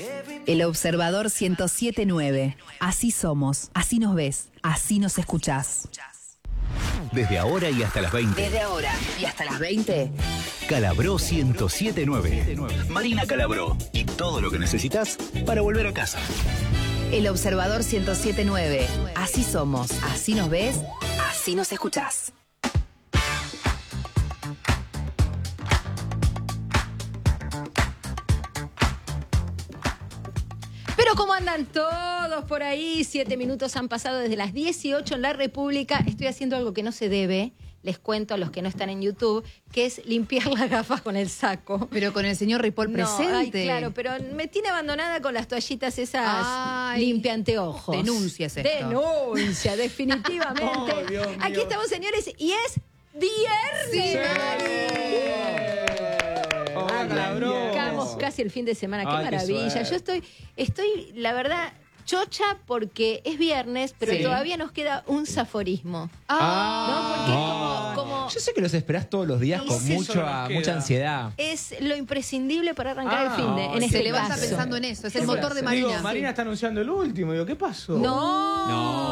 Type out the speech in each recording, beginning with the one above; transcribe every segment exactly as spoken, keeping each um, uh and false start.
El Observador ciento siete punto nueve. Así somos, así nos ves, así nos escuchás. Desde ahora y hasta las veinte. Desde ahora y hasta las veinte. Calabró ciento siete punto nueve. Marina Calabró. Y todo lo que necesitas para volver a casa. El Observador ciento siete punto nueve. Así somos, así nos ves, así nos escuchás. Pero ¿cómo andan todos por ahí? Siete minutos han pasado desde las dieciocho en la República. Estoy haciendo algo que no se debe, les cuento a los que no están en YouTube, que es limpiar las gafas con el saco. Pero con el señor Ripoll presente. No, ay, claro, pero me tiene abandonada con las toallitas esas Ay, limpia anteojos. denuncia es esto. Denuncia, definitivamente. Oh, Dios mío. Aquí estamos, señores, y es viernes. Sí, Arrancamos casi el fin de semana, qué Ay, qué maravilla. suerte. Yo estoy, estoy, la verdad, chocha porque es viernes, pero Sí. todavía nos queda un saforismo. Ah, ¿No? Porque es como, como Yo sé que los esperás todos los días Y con sí, mucho, eso nos queda. mucha ansiedad. es lo imprescindible para arrancar Ah, el fin de en se este se levanta caso. pensando en eso, es el Digo, motor de Marina. Digo, Marina está anunciando el último. Digo, ¿qué pasó? No.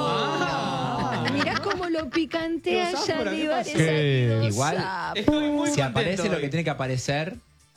No. Mirá cómo lo picantea Los ya afro, ¿qué Aníbal, pasó? esa Mendoza. Igual, Estoy muy Si contento aparece lo hoy. que tiene que aparecer,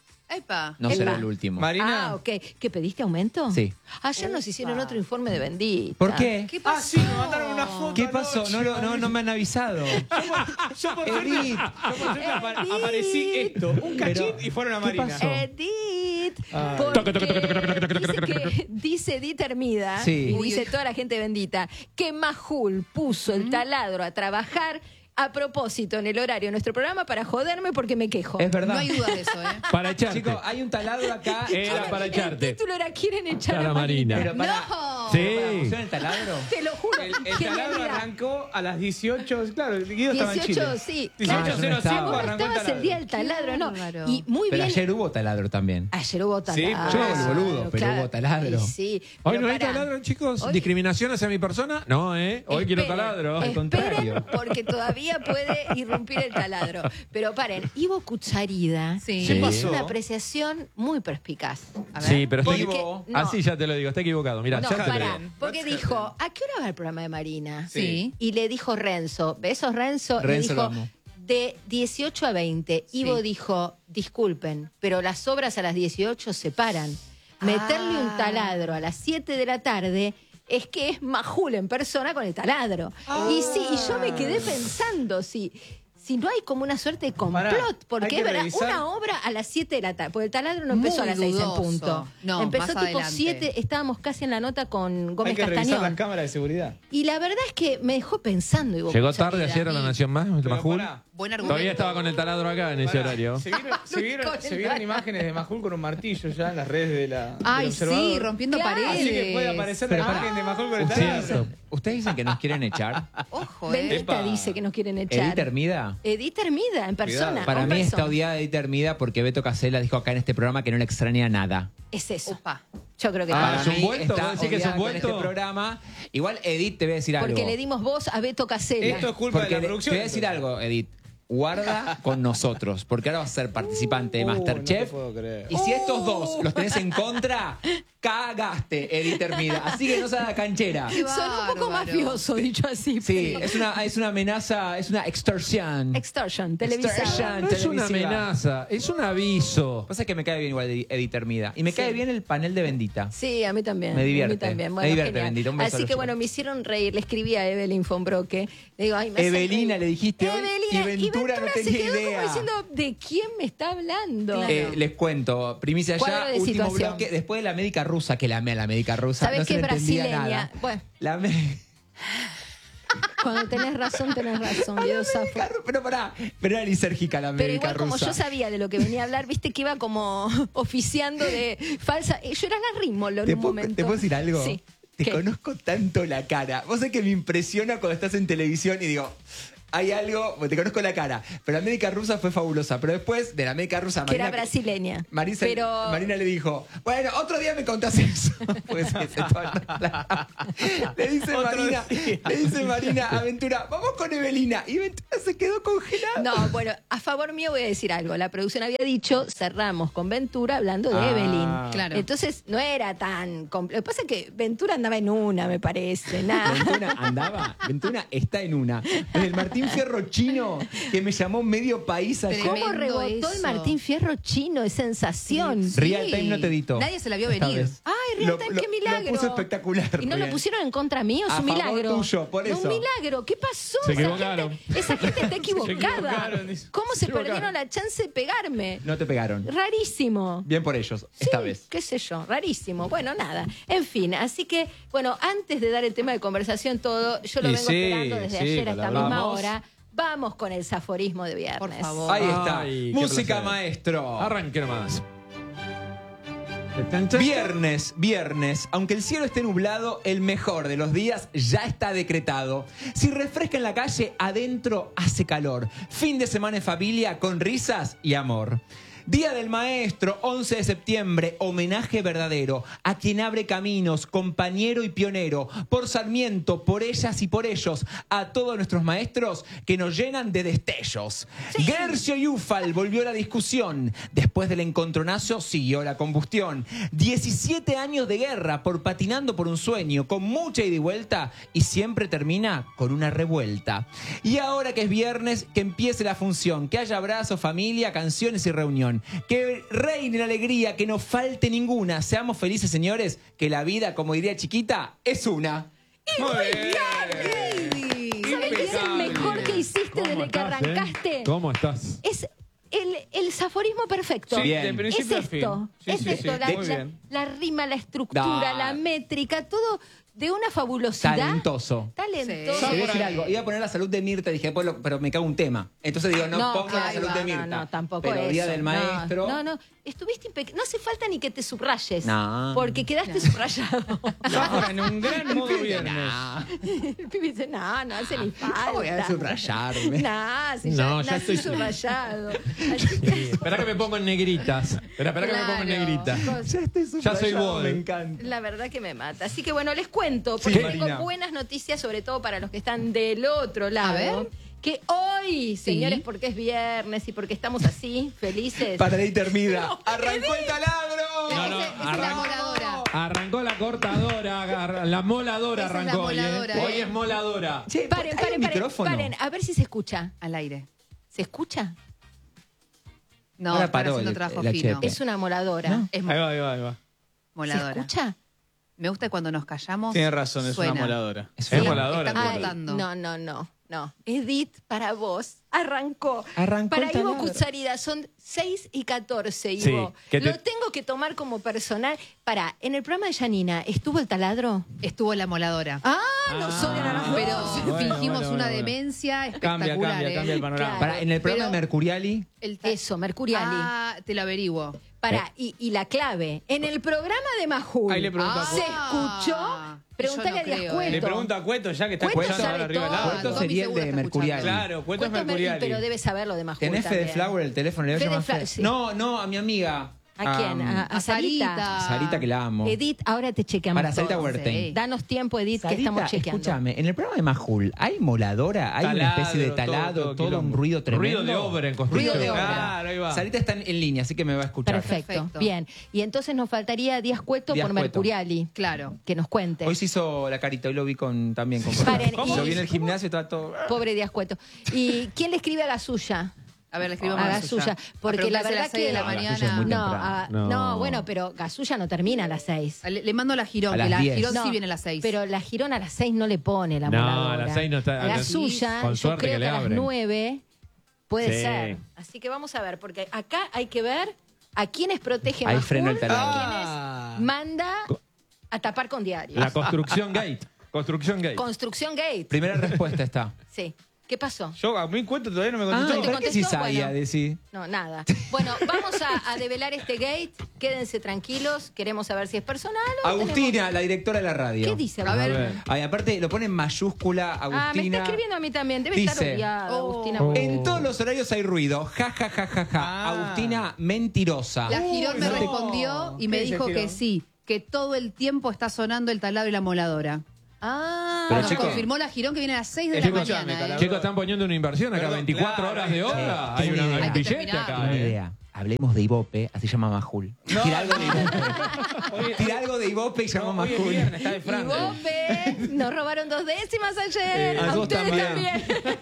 Epa. no Epa. será el último. Marina. Ah, ok. ¿Qué pediste aumento? Sí. Ayer nos hicieron otro informe de Bendita. ¿Por qué? ¿Qué Ah, pasó? sí, me mandaron una foto. ¿Qué pasó? anoche, No, lo- no, no me han avisado. Yo por suerte, Edith. yo por suerte apa- Edith. aparecí esto, un cachín Pero, y fueron a ¿qué Marina. pasó? Edith. Ay. Porque Toque, toque, toque, toque, toque, toque, toque, dice toque, que- toque. Dice Edith Hermida, Sí. y Uy, dice uy. toda la gente bendita, que Majul puso el taladro a trabajar a propósito en el horario de nuestro programa para joderme porque me quejo. Es verdad. No hay duda de eso, ¿eh? Para echarte. Chicos, hay un taladro acá. Era para El echarte. título era ¿Quieren echar Para a Marina? Marina. Pero para, No. Sí. pero para, ¿pusieron el taladro? Te lo juro. El, el que taladro mira, arrancó a las dieciocho. Claro, Guido estaba en dieciocho, Chile. sí. dieciocho Ah, yo no cero cinco estaba. Vos no arrancó el estabas el día taladro. del taladro, no. bárbaro. Y muy Pero bien. ayer hubo taladro también. Ayer hubo taladro. Sí, yo hago el boludo, pero hubo taladro. Y sí, Hoy pero no hay pará. taladro, chicos. Hoy- ¿Discriminación hacia mi persona? No, ¿eh? Hoy quiero Esperen, taladro. Al esperen, contrario. porque todavía puede irrumpir el taladro. Pero paren, Ivo Cucharida Sí. Sí. ¿Qué es pasó? una apreciación muy perspicaz. A ver. Sí, pero estoy... Porque- no. Así ya te lo digo, está equivocado. Mira, No, ya te lo pará, digo. porque dijo, ¿a qué hora va el programa de Marina? Sí. Y le dijo Renzo, besos Renzo, le Renzo lo dijo amo. de dieciocho a veinte. Ivo Sí. dijo, disculpen, pero las obras a las dieciocho se paran. Meterle un Ah. taladro a las siete de la tarde es que es Majul en persona con el taladro. Y sí, y yo me quedé pensando, si, si no hay como una suerte de complot, Pará, porque hay que es verdad, revisar. una obra a las siete de la tarde, porque el taladro no empezó Muy a las seis en dudoso. punto. No, empezó más tipo adelante. siete, estábamos casi en la nota con Gómez Hay que revisar Castañón. las cámaras de seguridad. Y la verdad es que me dejó pensando. Ivo Llegó Cucharida. tarde ayer a la Nación Más, Pero Majul. pará, Buen argumento. Todavía estaba con el taladro acá en ese pará. horario. Se vieron, se vieron- Con el se vieron taladro. imágenes de Majul con un martillo ya en las redes de la, del Ay, Observador. sí, rompiendo Claro. paredes. Así que puede aparecer la Pero pará. imagen de Majul con el Ustedes, taladro. ustedes dicen que nos quieren echar. Ojo, ¿eh? Bendita Epa. dice que nos quieren echar. Edith Hermida. Edith Hermida, en persona. Cuidado. Para en mí está persona. odiada Edith Hermida porque Beto Casella dijo acá en este programa que no le extraña nada. Es eso. Opa. Yo creo que Ah, no. Para ¿es un mí vuelto? está ¿Vos decís que es un odiada con vuelto? este programa. Igual, Edith, te voy a decir algo. Porque le dimos voz a Beto Casella. Esto es culpa Porque de la le- producción. Te voy a decir entonces. algo, Edith. Guarda con nosotros, porque ahora vas a ser participante de Uh, no Masterchef. te puedo creer. Y si estos dos los tenés en contra, cagaste, Edith Hermida. Así que no se haga canchera. Qué Son un poco bárbaro. mafioso, dicho así. Sí, pero- es una, es una amenaza, es una extorsión. Extortion, televisada. Extortion. No es una televisiva. amenaza, es un aviso. Pasa que me cae bien igual Edith Hermida. Y me Sí. cae bien el panel de Bendita. Sí, a mí también. Me divierte. A mí también. Me Bueno, divierte, genial. Bendita. Un beso a Así los que bueno, chicos. me hicieron reír. Le escribí a Evelyn von Broque. Le digo, ay, me hace Evelina reír. le dijiste hoy, Evelina, y Ventura no se tenía quedó idea. como diciendo, ¿de quién me está hablando? Claro. Eh, les cuento, primicia Cuadro ya, de último situación. bloque. Después de la médica rusa, que la amé a la médica rusa. ¿Sabés no qué se es le entendía brasileña? nada. Bueno, La me- cuando tenés razón, tenés razón, Guido Safo. médica ru- Pero pará, pero era lisérgica la Pero médica igual como rusa. yo sabía de lo que venía a hablar, viste que iba como oficiando de falsa. Yo era la rímolo en ¿Te un puedo, momento. ¿Te puedo decir algo? Sí. Te ¿Qué? conozco tanto la cara. Vos sabés que me impresiona cuando estás en televisión y digo, hay algo, te conozco la cara, pero la América rusa fue fabulosa. Pero después de la América rusa, Que Marina, era brasileña. Marisa- Pero- Marina le dijo, bueno, otro día me contás eso. Pues se- se toda- le dice Otro Marina, día. le dice Marina a Ventura, vamos con Evelina. Y Ventura se quedó congelada. No, bueno, a favor mío voy a decir algo. La producción había dicho, cerramos con Ventura hablando de Ah, Evelyn. claro. Entonces no era tan complejo. Lo que pasa es que Ventura andaba en una, me parece. Nada. Ventura andaba, Ventura está en una. En el Martín Fierro chino, que me llamó medio país allá. Tremendo. ¿Cómo rebotó el eso. Martín Fierro chino? Es sensación. Sí. Real Time no te editó. Nadie se la vio Esta venir. vez. Ay, Real Lo- Time, lo- qué milagro. Lo puso espectacular. Y no Real. lo pusieron en contra mío, es A un favor milagro. tuyo, por No, eso. un milagro. ¿Qué pasó? Se Esa equivocaron. gente- Esa gente está equivocada. equivocaron, dice. ¿Cómo se, Se equivocaron. perdieron la chance de pegarme? No te pegaron. Rarísimo. Bien por ellos, esta Sí, vez. qué sé yo, rarísimo. Bueno, nada. En fin, así que, bueno, antes de dar el tema de conversación todo, yo lo Y vengo sí, esperando desde sí, ayer a esta Calabro. misma Vamos. hora. Vamos con el saforismo de viernes. Por favor. Ahí está. Ay, qué Música placer. maestro. Arranque nomás. Viernes, viernes, aunque el cielo esté nublado, el mejor de los días ya está decretado. Si refresca en la calle, adentro hace calor. Fin de semana en familia con risas y amor. Día del Maestro, once de septiembre, homenaje verdadero a quien abre caminos, compañero y pionero, por Sarmiento, por ellas y por ellos, a todos nuestros maestros que nos llenan de destellos. Gercio y Ufal volvió la discusión, después del encontronazo siguió la combustión. diecisiete años de guerra por patinando por un sueño, con mucha ida y vuelta, y siempre termina con una revuelta. Y ahora que es viernes, que empiece la función, que haya abrazos, familia, canciones y reunión. Que reine la alegría, que no falte ninguna. Seamos felices, señores, que la vida, como diría Chiquita, es una. Muy bien. ¿Sabes qué es el mejor que hiciste ¿Cómo desde que estás, eh? arrancaste? ¿Cómo estás? Es el, el saforismo perfecto. Sí, Bien. de Es principio a esto, fin. Sí, es sí, esto, sí. la, Muy la- bien. la rima, la estructura, Da. la métrica, todo de una fabulosidad. Talentoso. Talentoso. Te voy a decir algo, iba a poner la salud de Mirta, dije, pues, lo- pero me cago un tema. Entonces digo, no, ponga claro, la salud de no, Mirta. No, tampoco pero eso. Día del No, Maestro. No, no, estuviste impecable. No hace falta ni que te subrayes. No. Porque quedaste subrayado. Ahora, en un gran modo viernes. Nah. El pibe dice, no, no hace ni falta. ¿Cómo voy a subrayarme? No, si No, ya, ya nací estoy- subrayado. Así que- Espera que me pongo en negritas. Espera, espera que me pongo en Claro. negrita. Chicos, Ya estoy Ya soy subrayado, vos. me encanta. la verdad que me mata. Así que bueno, les cuento, porque Sí, tengo Marina. buenas noticias, sobre todo para los que están del otro lado. ver. Que hoy, Sí. señores, porque es viernes y porque estamos así, felices. Para la intermida. No, ¡Arrancó el taladro! No, no, Ese- esa es la arranca- moladora. Arrancó la cortadora, agar- la moladora Esa es la arrancó hoy, ¿eh? moladora, ¿eh? Hoy es moladora. Che, Paren, ¿hay paren, un paren, micrófono? paren, a ver si se escucha. Al aire. ¿Se escucha? No, Ahora están paró haciendo el- trabajo la fino. chepe. Es una moladora. Es Ahí va, ahí va, ahí va. ¿Se moladora. escucha? Me gusta cuando nos callamos. Tienes razón, es suena. una moladora. Es Es una- moladora. Está Ay, cortando. no, no, no, no. Edith, para vos, arrancó. Arrancó Para el Ivo taladro. Cucharida, son seis y catorce, Sí, Ivo. que te- Lo tengo que tomar como personal. Para, en el programa de Janina, ¿estuvo el taladro? Estuvo la moladora. Ah, nos odian a las Pero dos. bueno, fingimos bueno, una bueno. demencia espectacular. Cambia, cambia, ¿eh? cambia el panorama. Claro. Para, en el programa Pero- de Mercuriali, El ta- Eso, Mercuriali. Ah, te lo averiguo. Para, y, y la clave, en el programa de Majul, Ahí le pregunto a ¿se Cueto. escuchó? Ah, Preguntale yo no a Díaz creo, Cueto. eh. Le pregunto a Cueto, ya que está Cueto escuchando sabe ahora arriba del todo. auto. Cueto Tommy sería el seguro de está Mercuriali. Claro, Cueto es Cueto Mer- Mercuriali. Pero debe saber lo de Majul ¿tenés Fede también. Flower el teléfono? ¿Le voy a Fede llamar Fla- Fede? sí. No, no, a mi amiga. ¿A quién? A, a A Sarita. Sarita. Sarita, que la amo. Edith, ahora te chequeamos Para Sarita todo. Huertain. Sí. Danos tiempo, Edith, que Sarita, estamos chequeando. escúchame, en el programa de Majul, ¿hay moladora? ¿Hay una Taladro, especie de todo, talado, todo todo, un quilombo. ruido tremendo? Ruido de obra en construcción. Ruido de obra. Claro, ahí va. Sarita está en, en línea, así que me va a escuchar. Perfecto. Perfecto. Bien. Y entonces nos faltaría Díaz Cueto Díaz por Cueto. Mercuriali. Claro. Que nos cuente. Hoy se hizo la carita, hoy lo vi con, también con Paren, ¿Cómo? y- Lo vi en el gimnasio y estaba todo... Pobre Díaz Cueto. ¿Y quién le escribe a Gasulla? A ver, le escribimos A a Gasulla. Porque la preguntarse a verdad las seis que. de la No, mañana. Gasulla es muy no, temprano. a- No. no, bueno, pero Gasulla no termina a las seis. Le, le mando la Girón, A que las la diez. Girón No, sí viene a las seis. Pero la Girón a las seis no le pone la No, moladora. a las seis no está- A la a las- suya, con yo suerte creo que que, le a las abren. nueve puede Sí. ser. Así que vamos a ver, porque acá hay que ver a quienes protege Ahí Majul, freno el a taladro. Ah. quienes manda a tapar con diarios. La construcción gate. Construcción gate. Construcción Gate. Primera respuesta está. Sí. ¿Qué pasó? Yo a mi cuento todavía no me Ah, contestó. ¿te ¿por qué contestó? sí sabía? Bueno. Decí. No, nada. Bueno, vamos a, a develar este gate. Quédense tranquilos. Queremos saber si es personal o Agustina, tenemos- la directora de la radio. ¿Qué dice? A ver. Agustina? Ay, aparte lo pone en mayúscula, Ah, me Agustina. está escribiendo a mí también. Debe Dice, estar odiada, oh. Agustina. Oh. En todos los horarios hay ruido. Ja, ja, ja, ja, ja. Ah. Agustina, mentirosa. La Girón me no. respondió y ¿Qué me dice dijo que Girón? sí, que todo el tiempo está sonando el taladro y la moladora. Ah, Pero, Nos chicos, confirmó la Girón que viene a las seis de la Escúchame, mañana. ¿eh? Calabro. Chicos, están poniendo una inversión acá, Perdón, veinticuatro claro, horas de ahí está. obra. Sí, Hay, una, tengo hay una un idea. billete Hay que acá. Tengo una ¿eh? idea. Hablemos de Ibope, así llama Majul. No. Tira algo de Ibope. Oye, Tira algo de Ibope y llama no, hoy es Majul. viernes, está de y Fran. Bope, nos robaron dos décimas ayer. Eh, a a vos ustedes también. también.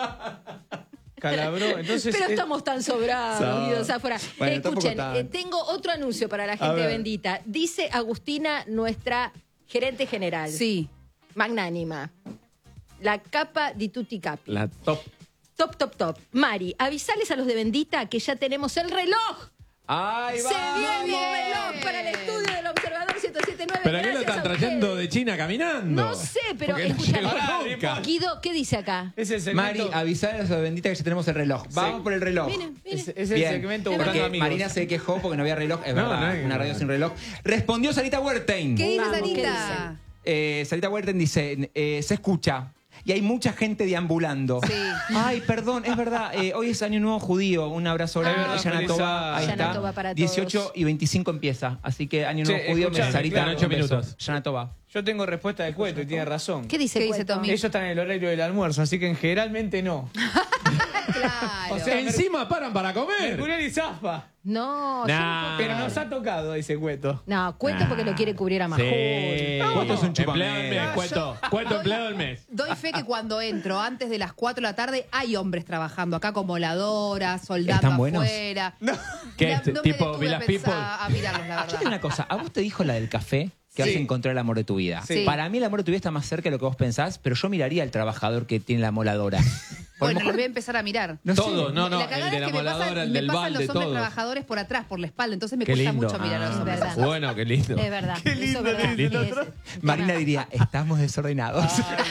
Calabró, entonces. Pero eh, estamos tan sobrados, No. Guido Zafora. Bueno, Eh, tampoco Escuchen, tanto. eh, tengo otro anuncio para la A gente ver. bendita. Dice Agustina, nuestra gerente general. Sí. Magnánima. La capa di tutti capi. La top. Top, top, top. Mari, avisales a los de Bendita que ya tenemos el reloj. ¡Ay, Se viene el reloj para el estudio del Observador ciento siete nueve. ¿Pero qué lo Gracias están a trayendo ustedes. de China caminando? No sé, pero Porque no escúchame. llegó nunca. Guido, ¿qué dice acá? Es el Mari, segmento. avisar a los de Bendita que ya tenemos el reloj. Vamos por el reloj. Miren, miren. Es, es el Bien. segmento Es buscando Porque amigos. Marina se quejó porque no había reloj. Es No, verdad, no hay- una radio sin reloj. Respondió Sarita Huertain. ¿Qué dice Vamos, ¿qué Sarita? Eh, Sarita Huertain dice, eh, se escucha. Y hay mucha gente deambulando. Sí. Ay, perdón, es verdad. eh, hoy es Año Nuevo Judío. Un abrazo grande Ah, a Yana feliz Toba. Ahí Yana está. Toba para todos. dieciocho y veinticinco empieza. Así que Año Che, Nuevo Judío, escuchame, Sarita. claro, un ocho beso. minutos. Yana Toba. Yo tengo respuesta de cuento y tiene razón. ¿Qué dice, ¿Qué dice Cueto? Tommy? Ellos están en el horario del almuerzo, así que generalmente no. Claro. O sea, Encima paran para comer. Mercurial y Zafpa. No, yo Nah. no Pero puedo nos ha tocado, dice Cueto. No, Cueto porque lo quiere cubrir a Majul. Sí. Cuento es un chupamé. Empleado del mes, cuento. Cuento empleado del mes. Doy fe que cuando entro antes de las cuatro de la tarde hay hombres trabajando acá como ladoras, soldando ¿Están buenos? afuera. ¿Qué La- es? no me Tipo detuve a Villas pensar- People. a mirarlos, la Yo te digo verdad. una cosa. ¿A vos te dijo la del café? Que vas Sí. a encontrar el amor de tu vida. Sí. Para mí el amor de tu vida está más cerca de lo que vos pensás, pero yo miraría al trabajador que tiene la moladora. Por lo Bueno, mejor- los voy a empezar a mirar. no sé. Todo, no, no, la cagada el de es la que me moladora, pasan, el me del pasan balde, los hombres todos. trabajadores por atrás, por la espalda, entonces me Qué cuesta lindo. mucho mirar a los Ah, hombres. verdad. Bueno, qué lindo. Es verdad. Eso es verdad. dice el Es- otro. Marina diría, estamos desordenados.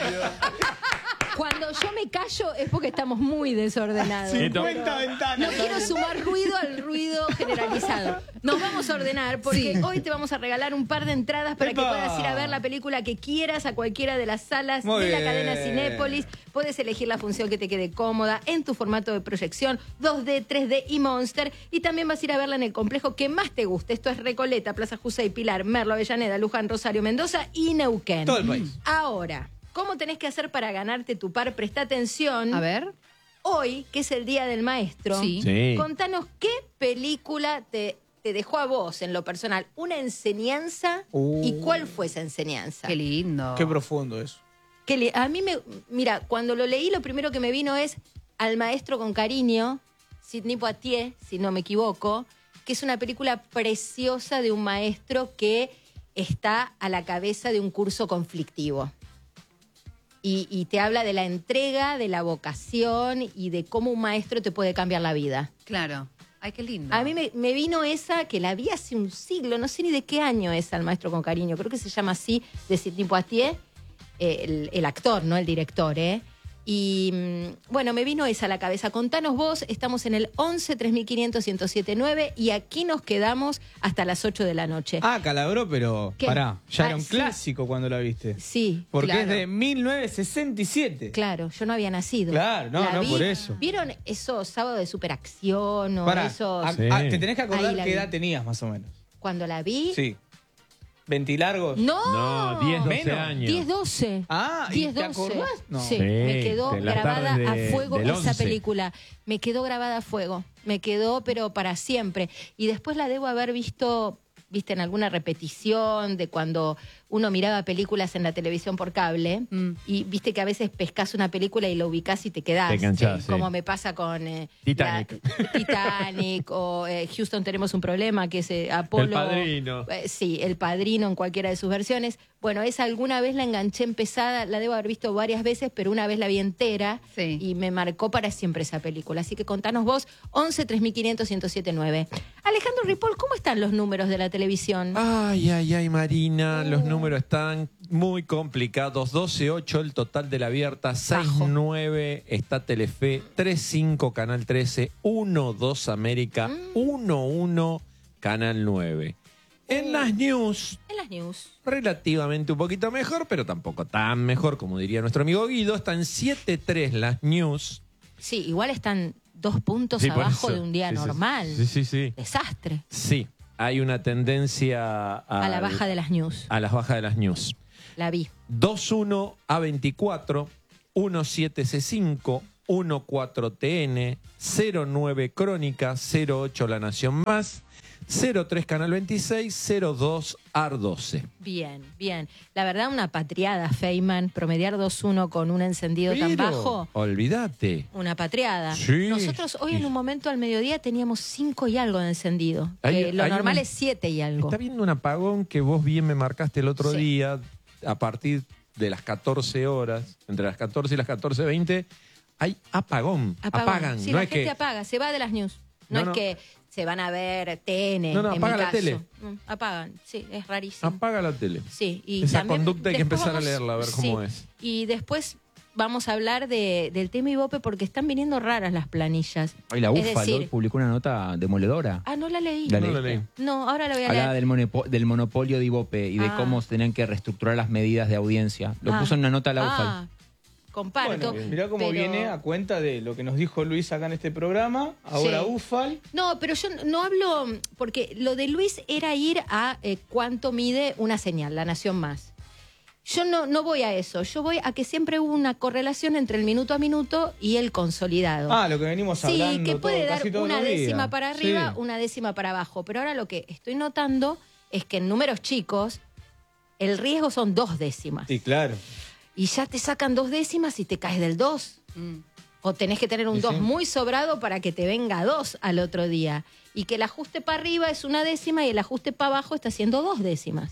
Cuando yo me callo es porque estamos muy desordenados. cincuenta ventanas. No quiero sumar ruido al ruido generalizado. Nos vamos a ordenar porque Sí. hoy te vamos a regalar un par de entradas para que ¡Epa! puedas ir a ver la película que quieras a cualquiera de las salas Muy de la bien. cadena Cinépolis. Puedes elegir la función que te quede cómoda en tu formato de proyección dos D, tres D y Monster. Y también vas a ir a verla en el complejo que más te guste. Esto es Recoleta, Plaza Jusey, Pilar, Merlo, Avellaneda, Luján, Rosario, Mendoza y Neuquén. Todo el país. Ahora, ¿cómo tenés que hacer para ganarte tu par? Presta atención. A ver. Hoy, que es el Día del Maestro, Sí. Sí. contanos qué película te, te dejó a vos en lo personal una enseñanza Uh. y cuál fue esa enseñanza. Qué lindo. Qué profundo eso. Que le- a mí me, mira, cuando lo leí lo primero que me vino es Al maestro con cariño, Sidney Poitier, si no me equivoco, que es una película preciosa de un maestro que está a la cabeza de un curso conflictivo. Y, y te habla de la entrega, de la vocación y de cómo un maestro te puede cambiar la vida. Claro. Ay, qué lindo. A mí me, me vino esa, que la vi hace un siglo, no sé ni de qué año es Al maestro con cariño, creo que se llama así, de Sidney Poitier, eh, el, el actor, no el director, ¿eh? Y mm, bueno, me vino esa a la cabeza. Contanos vos, estamos en el once, tres mil quinientos, ciento siete nueve y aquí nos quedamos hasta las ocho de la noche. Ah, Calabró, pero ¿Qué? pará. Ya Ah, era un sí. clásico cuando la viste. Sí, Porque claro. es de mil novecientos sesenta y siete. claro, yo no había nacido. Claro, no, La no, vi- por eso. ¿Vieron esos sábados de superacción o Pará, esos... a- Sí. a- te tenés que acordar Ahí la qué vi. edad tenías más o menos. Cuando la vi... Sí. ¿Ventilargos? No, No, diez, doce Menos. años. diez, doce. Ah, ¿y diez, te doce. acordás? No. Sí, Sí, me quedó de las grabada tardes a de- fuego del esa once. película. Me quedó grabada a fuego. Me quedó, pero para siempre. Y después la debo haber visto, viste, en alguna repetición de cuando uno miraba películas en la televisión por cable. Mm. Y viste que a veces pescás una película y la ubicás y te quedás. Te enganchás, eh, sí. Como me pasa con eh, Titanic. la- Titanic o eh, Houston tenemos un problema, que es eh, Apolo. El Padrino. Eh, sí, El Padrino en cualquiera de sus versiones. Bueno, esa alguna vez la enganché empezada, la debo haber visto varias veces, pero una vez la vi entera Sí. y me marcó para siempre esa película. Así que contanos vos, once, tres mil quinientos, ciento siete nueve. Alejandro Ripoll, ¿cómo están los números de la televisión? Ay, ay, ay, Marina, los números están muy complicados. doce ocho el total de la abierta, seis nueve está Telefe, tres cinco Canal trece, uno dos América, uno uno Canal nueve. En las news, En las news. relativamente un poquito mejor, pero tampoco tan mejor como diría nuestro amigo Guido. Están siete tres las news. Sí, igual están dos puntos Sí, por abajo eso. de un día Sí, sí, normal. Sí, sí, sí. Desastre. Sí, hay una tendencia a, A la baja de las news. a las bajas de las news. La vi. dos uno A veinticuatro, uno siete C cinco, uno cuatro T N, cero nueve Crónica, cero ocho La Nación Más, cero tres Canal veintiséis, cero dos A R doce. Bien, bien. La verdad, una patriada, Feynman. Promediar dos uno con un encendido tan Pero, bajo. olvídate. Una patriada. Sí. Nosotros hoy en un momento al mediodía teníamos cinco y algo de encendido. Hay- que lo hay normal una- es siete y algo. Está viendo un apagón que vos bien me marcaste el otro Sí. día, a partir de las catorce horas, entre las catorce y las catorce veinte, hay apagón. Apagón. Apagan. Sí, no la es gente que apaga, se va de las news. No, No, no. es que se van a ver T N. No, no, en apaga mi la caso. tele. Mm, Apagan, sí, es rarísimo. apaga la tele. Sí, y Esa también conducta hay que después empezar a vamos- leerla, a ver cómo sí, es. Y después vamos a hablar de, del tema Ibope porque están viniendo raras las planillas. Hoy la Es U F A decir- hoy publicó una nota demoledora. Ah, no la leí. La No leí. la leí. No, ahora la voy a Hablaba leer. del, monopo- del monopolio de Ibope y de Ah. cómo se tenían que reestructurar las medidas de audiencia. Lo Ah. puso en una nota la U F A. Ah, comparto. Bueno, mirá cómo pero- viene a cuenta de lo que nos dijo Luis acá en este programa. Ahora Sí. U F A L. No, pero yo no hablo, porque lo de Luis era ir a eh, cuánto mide una señal, La Nación Más. Yo no, no voy a eso, yo voy a que siempre hubo una correlación entre el minuto a minuto y el consolidado. Ah, lo que venimos Sí, hablando. que puede todo- dar casi todos una los días. décima para arriba, Sí. una décima para abajo. Pero ahora lo que estoy notando es que en números chicos el riesgo son dos décimas. Sí, claro. Y ya te sacan dos décimas y te caes del dos. O tenés que tener un Sí, dos sí. muy sobrado para que te venga dos al otro día. Y que el ajuste para arriba es una décima y el ajuste para abajo está siendo dos décimas.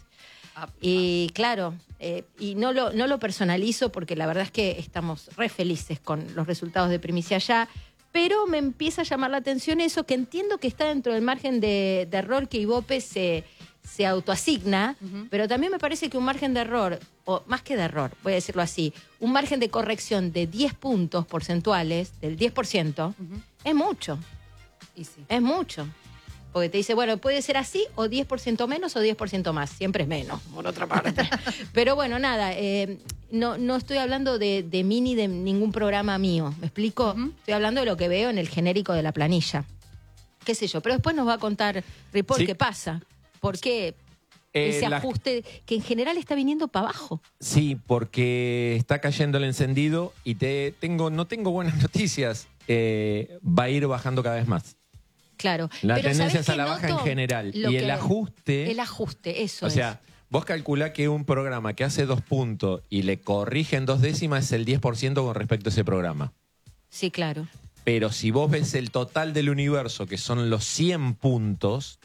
Y claro, eh, y no lo, no lo personalizo porque la verdad es que estamos re felices con los resultados de Primicia Ya, pero me empieza a llamar la atención eso, que entiendo que está dentro del margen de, de error que Ibope se, se autoasigna, pero también me parece que un margen de error, o más que de error, voy a decirlo así, un margen de corrección de diez puntos porcentuales, del diez por ciento, es mucho, Y sí. es mucho. Porque te dice, bueno, puede ser así o diez por ciento menos o diez por ciento más. Siempre es menos, por otra parte. Pero bueno, nada, eh, no, no estoy hablando de, de mí ni de ningún programa mío. ¿Me explico? Estoy hablando de lo que veo en el genérico de la planilla. Qué sé yo. Pero después nos va a contar Ripoll Sí. qué pasa. ¿Por qué Eh, ese la- ajuste que en general está viniendo para abajo? Sí, porque está cayendo el encendido y te tengo no tengo buenas noticias. Eh, va a ir bajando cada vez más. Claro. La Pero tendencia ¿sabés es a qué la baja en noto? general. Lo Y el que- ajuste... El ajuste, eso O es. sea, vos calculá que un programa que hace dos puntos y le corrigen dos décimas es el diez por ciento con respecto a ese programa. Sí, claro. Pero si vos ves el total del universo, que son los cien puntos,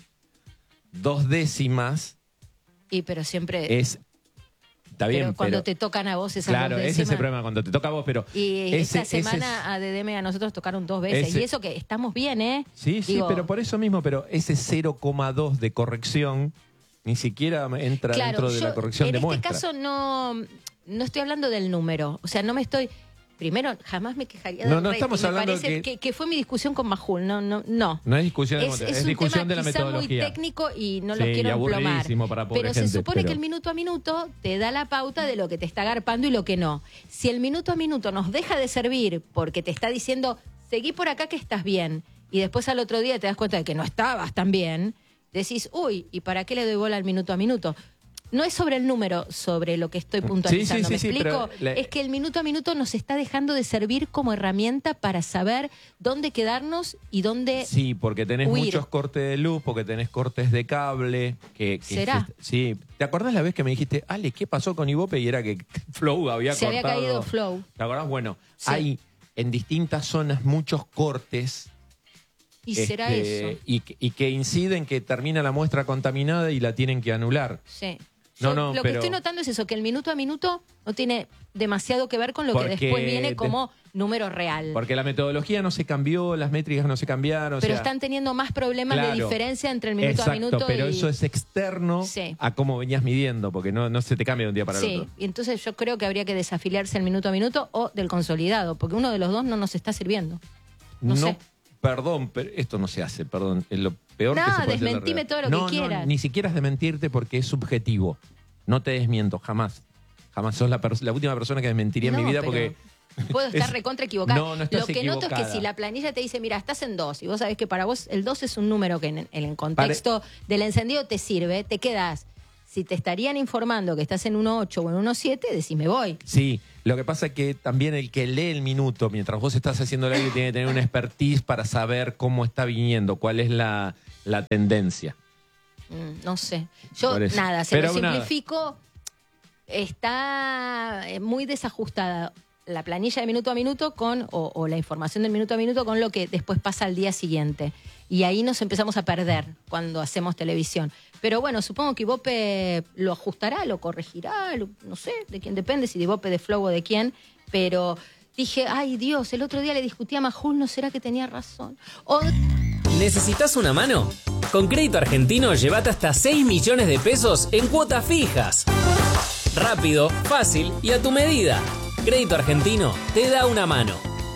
dos décimas Y pero siempre... es... Está bien, pero cuando pero... te tocan a vos esas Claro, dos ese es el décimas- problema, cuando te toca a vos, pero... Y ese- esta ese es- semana a Dedeme y a nosotros tocaron dos veces. Ese- Y eso que estamos bien, ¿eh? Sí, sí, Digo, pero por eso mismo, pero ese cero coma dos de corrección ni siquiera entra claro, dentro de yo la corrección en de este muestra. caso no, no estoy hablando del número. O sea, no me estoy... Primero, jamás me quejaría No, del no, rating. estamos Me hablando parece que- que... que fue mi discusión con Majul. No, no, no. No es discusión de Es, muestra, es es un discusión tema de la quizá muy metodología. técnico y no Sí, lo quiero y emplomar. aburridísimo para pobre Pero se gente, supone pero- que el minuto a minuto te da la pauta de lo que te está agarpando y lo que no. Si el minuto a minuto nos deja de servir porque te está diciendo, seguí por acá que estás bien, y después al otro día te das cuenta de que no estabas tan bien, decís, uy, ¿y para qué le doy bola al minuto a minuto? No es sobre el número, sobre lo que estoy puntualizando. sí, ¿Me sí, explico? pero la- Es que el minuto a minuto nos está dejando de servir como herramienta para saber dónde quedarnos y dónde... Sí, porque tenés huir. muchos cortes de luz, porque tenés cortes de cable. Que, que ¿Será? Sí. ¿Te acordás la vez que me dijiste, Ale, ¿qué pasó con Ibope? Y era que Flow había Se había cortado. caído Flow. ¿Te acordás? Bueno, Sí. hay en distintas zonas muchos cortes. Y será este, eso. Y, que- y que inciden que termina la muestra contaminada y la tienen que anular. Sí. No, Yo no, lo pero que estoy notando es eso, que el minuto a minuto no tiene demasiado que ver con lo Porque que después viene de- como número real. porque la metodología no se cambió, las métricas no se cambiaron. o Pero sea, están teniendo más problemas de claro. diferencia entre el minuto Exacto, a minuto pero y... eso es externo Sí. a cómo venías midiendo, porque no, no se te cambia de un día para el Sí, otro. y entonces yo creo que habría que desafiliarse el minuto a minuto o del consolidado, porque uno de los dos no nos está sirviendo. No sé. Perdón, pero esto no se hace, perdón. Es lo peor No, que se puede hacer de desmentime realidad. todo lo No, que no, quieras. ni siquiera es desmentirte porque es subjetivo. No te desmiento, jamás. Jamás sos la, pers- la última persona que desmentiría en No, mi vida pero porque... Puedo estar es- recontra equivocada. No, no estás Lo que noto es que equivocada. si la planilla te dice, mira, estás en dos, y vos sabés que para vos el dos es un número que en, en el contexto del encendido te sirve, te quedas. Si te estarían informando que estás en uno ocho o en uno siete, decís, me voy. Sí, lo que pasa es que también el que lee el minuto mientras vos estás haciendo el aire tiene que tener una expertise para saber cómo está viniendo, cuál es la, la tendencia. Mm, no sé. Yo, Por eso. nada, se Pero lo nada. simplifico. Está eh, muy desajustada la planilla de minuto a minuto con, o, o la información del minuto a minuto con lo que después pasa al día siguiente. Y ahí nos empezamos a perder cuando hacemos televisión. Pero bueno, supongo que Ibope lo ajustará, lo corregirá, lo- no sé de quién depende, si de Ibope, de Flow o de quién. Pero dije, ay Dios, el otro día le discutí a Majul, ¿no será que tenía razón? O ¿Necesitas una mano? Con Crédito Argentino llévate hasta seis millones de pesos en cuotas fijas. Rápido, fácil y a tu medida. Crédito Argentino te da una mano.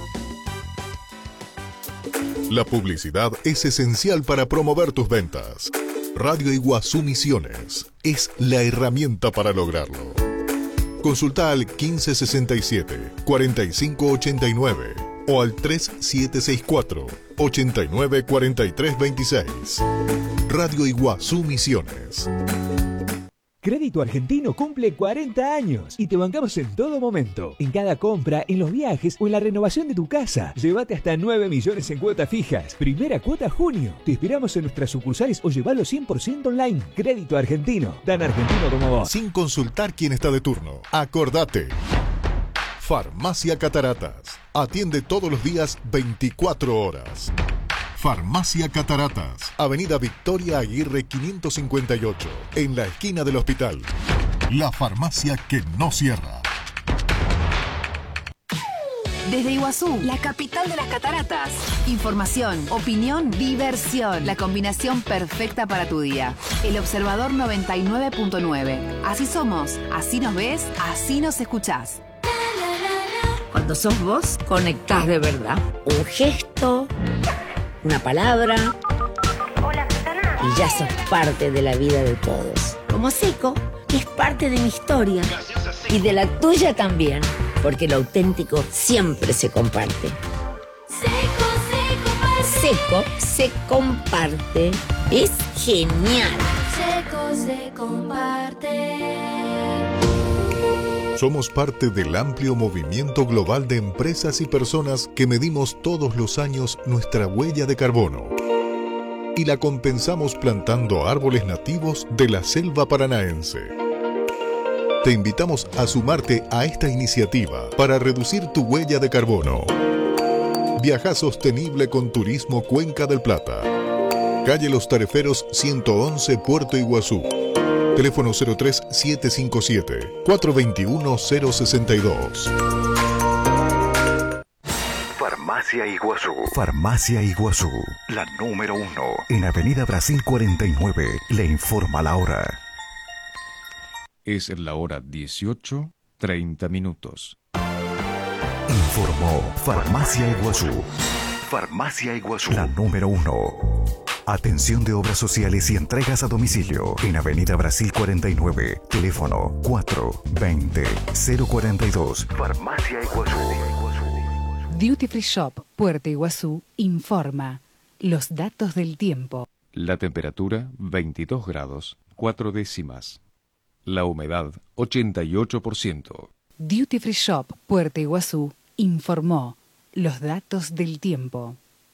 La publicidad es esencial para promover tus ventas. Radio Iguazú Misiones es la herramienta para lograrlo. Consulta al quince sesenta y siete, cuarenta y cinco ochenta y nueve o al tres siete seis cuatro, ochenta y nueve cuarenta y tres veintiséis. Radio Iguazú Misiones. Crédito Argentino cumple cuarenta años y te bancamos en todo momento. En cada compra, en los viajes o en la renovación de tu casa. Llévate hasta nueve millones en cuotas fijas. Primera cuota junio. Te esperamos en nuestras sucursales o llevalo cien por ciento online. Crédito Argentino. Tan argentino como vos. Sin consultar quién está de turno. Acordate. Farmacia Cataratas. Atiende todos los días veinticuatro horas. Farmacia Cataratas, Avenida Victoria Aguirre quinientos cincuenta y ocho, en la esquina del hospital. La farmacia que no cierra. Desde Iguazú, la capital de las cataratas. Información, opinión, diversión. La combinación perfecta para tu día. El Observador noventa y nueve punto nueve. Así somos, así nos ves, así nos escuchás. Cuando sos vos, conectás de verdad. Un gesto, una palabra, y ya sos parte de la vida de todos. Como Seco, que es parte de mi historia. Y de la tuya también, porque lo auténtico siempre se comparte. Seco, Seco se comparte. Es genial. Seco se comparte. Somos parte del amplio movimiento global de empresas y personas que medimos todos los años nuestra huella de carbono y la compensamos plantando árboles nativos de la selva paranaense. Te invitamos a sumarte a esta iniciativa para reducir tu huella de carbono. Viaja sostenible con Turismo Cuenca del Plata. Calle Los Tareferos ciento once, Puerto Iguazú. Teléfono cero tres siete cinco siete, cuatro dos uno, cero seis dos. Farmacia Iguazú. Farmacia Iguazú. La número uno. En Avenida Brasil cuarenta y nueve. Le informa la hora. Es la hora dieciocho, treinta minutos. Informó Farmacia Iguazú. Farmacia Iguazú. La número uno. Atención de obras sociales y entregas a domicilio. En Avenida Brasil cuarenta y nueve. Teléfono cuatro veinte, cero cuarenta y dos. Farmacia Iguazú. Duty Free Shop, Puerto Iguazú, informa los datos del tiempo. La temperatura veintidós grados, cuatro décimas. La humedad ochenta y ocho por ciento. Duty Free Shop, Puerto Iguazú, informó los datos del tiempo.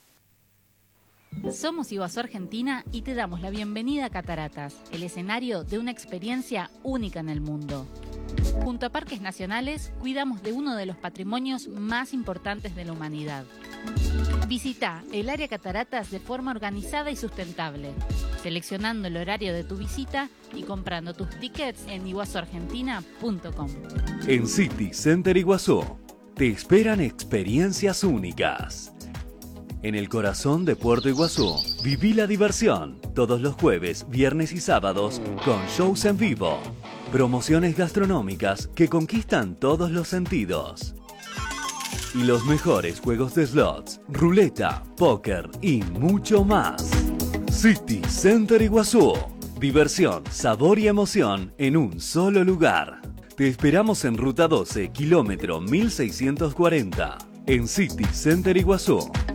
Somos Iguazú Argentina y te damos la bienvenida a Cataratas, el escenario de una experiencia única en el mundo. Junto a Parques Nacionales, cuidamos de uno de los patrimonios más importantes de la humanidad. Visita el área Cataratas de forma organizada y sustentable, seleccionando el horario de tu visita y comprando tus tickets en iguazú argentina punto com. En City Center Iguazú te esperan experiencias únicas. En el corazón de Puerto Iguazú, viví la diversión todos los jueves, viernes y sábados con shows en vivo, promociones gastronómicas que conquistan todos los sentidos y los mejores juegos de slots, ruleta, póker y mucho más. City Center Iguazú, diversión, sabor y emoción en un solo lugar. Te esperamos en Ruta doce, kilómetro mil seiscientos cuarenta, en City Center Iguazú.